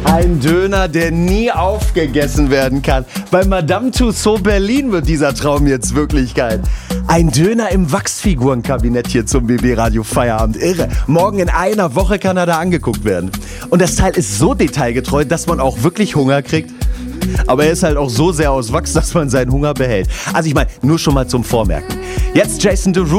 Ein Döner, der nie aufgegessen werden kann. Bei Madame Tussauds Berlin wird dieser Traum jetzt Wirklichkeit. Ein Döner im Wachsfigurenkabinett hier zum BB Radio Feierabend. Irre. Morgen in einer Woche kann er da angeguckt werden. Und das Teil ist so detailgetreu, dass man auch wirklich Hunger kriegt. Aber er ist halt auch so sehr aus Wachs, dass man seinen Hunger behält. Also ich meine, nur schon mal zum Vormerken. Jetzt Jason Derulo.